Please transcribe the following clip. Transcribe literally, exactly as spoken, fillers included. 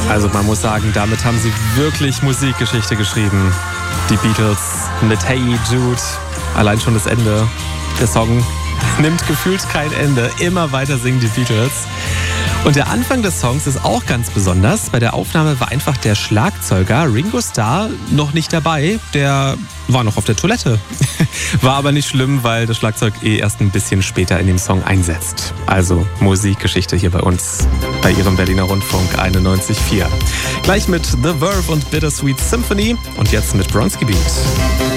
Also man muss sagen, damit haben sie wirklich Musikgeschichte geschrieben. Die Beatles mit Hey Jude. Allein schon das Ende. Der Song nimmt gefühlt kein Ende. Immer weiter singen die Beatles. Und der Anfang des Songs ist auch ganz besonders. Bei der Aufnahme war einfach der Schlagzeuger Ringo Starr noch nicht dabei. Der war noch auf der Toilette. War aber nicht schlimm, weil das Schlagzeug eh erst ein bisschen später in dem Song einsetzt. Also Musikgeschichte hier bei uns, bei Ihrem Berliner Rundfunk einundneunzig Komma vier. Gleich mit The Verve und Bittersweet Symphony und jetzt mit Bronski Beat.